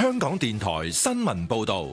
香港電台新聞報道。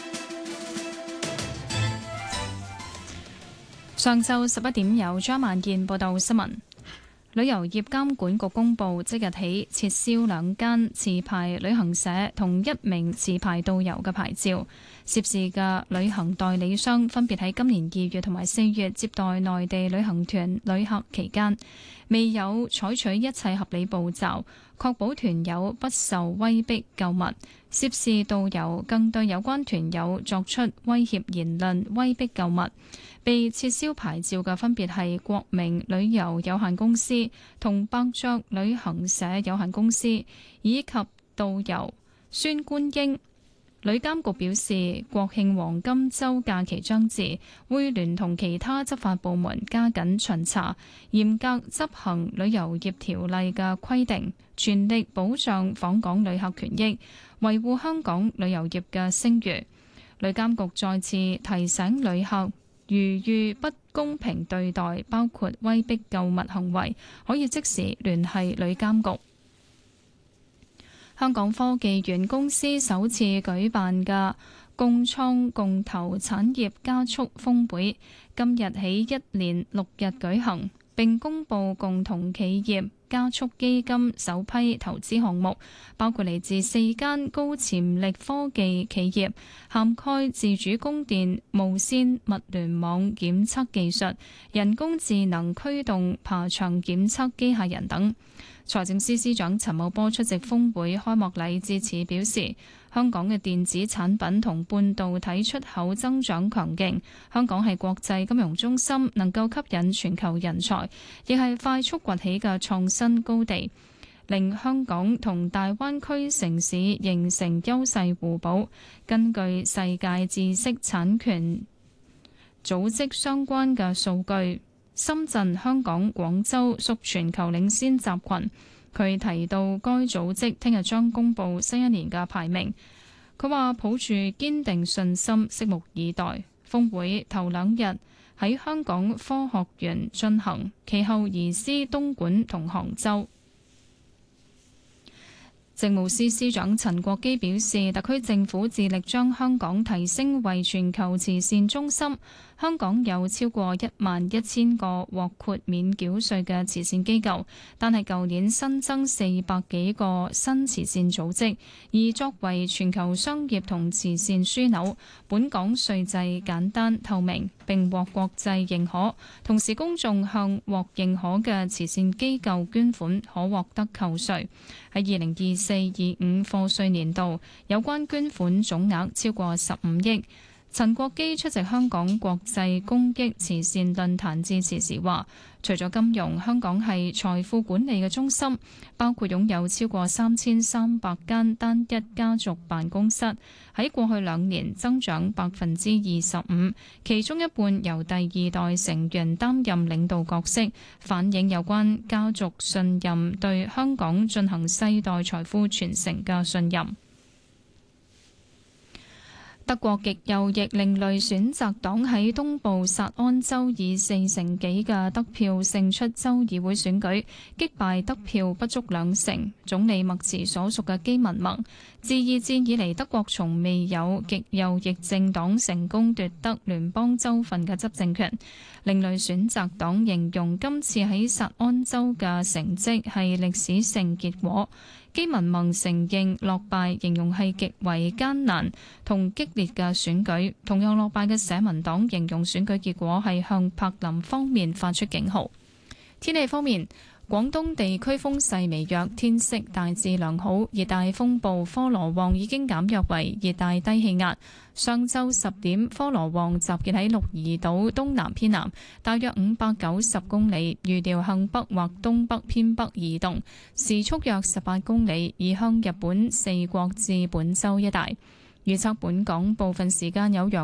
上晝11點有張萬燕報道新聞。旅遊業監管局公布，即日起撤銷2間持牌旅行社同1名持牌導遊嘅牌照。涉事嘅旅行代理商分別喺今年2月同埋4月接待內地旅行團旅客期間，未有採取一切合理步驟，確保團友不受威逼購物。涉事導遊更對有關團友作出威脅言論，威逼購物。被撤銷牌照嘅分別係國明旅遊有限公司同百雀旅行社有限公司，以及導遊孫觀英。旅監局表示，國慶黃金週假期將至，會聯同其他執法部門加緊巡查，嚴格執行旅遊業條例嘅規定，全力保障訪港旅客權益，維護香港旅遊業嘅聲譽。旅監局再次提醒旅客，如遇不公平對待，包括威逼購物行為，可以即時聯繫旅監局。香港科技園公司首次舉辦嘅共創共投產業加速峰會，今日起一連6日舉行，並公布共同企業加速基金首批投資項目，包括嚟自4間高潛力科技企業，涵蓋自主供電、無線物聯網檢測技術、人工智能驅動爬牆檢測機械人等。財政司司長陳茂波出席峰會開幕禮致辭表示，香港嘅電子產品同半導體出口增長強勁，香港係國際金融中心，能夠吸引全球人才，亦係快速崛起嘅創新高地，令香港同大灣區城市形成優勢互補。根據世界知識產權組織相關嘅數據，深圳、香港、廣州屬全球領先集群。佢提到，該組織聽日將公布新一年嘅排名。佢話抱住堅定信心，拭目以待。峰會頭2日喺香港科學園進行，其後移師東莞同杭州。政務司司長陳國基表示，特區政府致力將香港提升為全球慈善中心。香港有超過11000個獲豁免繳稅嘅慈善機構，但係舊年新增400幾個新慈善組織，而作為全球商業同慈善樞紐，本港稅制簡單透明，並獲國際認可。同時，公眾向獲認可嘅慈善機構捐款可獲得扣稅。喺2024-25課稅年度，有關捐款總額超過15億。陳國基出席香港國際公益慈善論壇致辭時話，除咗金融，香港係財富管理嘅中心，包括擁有超過3300間單一家族辦公室，喺過去2年增長25%，其中一半由第2代成員擔任領導角色，反映有關家族信任對香港進行世代財富傳承嘅信任。德國極右翼另類選擇黨喺東部薩安州以40%幾嘅得票勝出州議會選舉，擊敗得票不足2成總理默茨所屬嘅基民盟。自二戰以嚟，德國從未有極右翼政黨成功奪得聯邦州份嘅執政權。另類選擇黨形容今次喺薩安州嘅成績係歷史性結果。基民盟承認落敗，形容係極為艱難同激烈嘅選舉。同樣落敗嘅社民黨形容選舉結果係向柏林方面發出警號。天氣方面，廣東地區風勢微弱，天色大致良好。熱帶風暴科羅旺已經減弱為熱帶低氣壓。上晝10點，科羅旺集結喺鹿兒島東南偏南，大約590公里，預料向北或東北偏北移動，時速約18公里，移向日本四國至本州一帶。預測本港部分時間有陽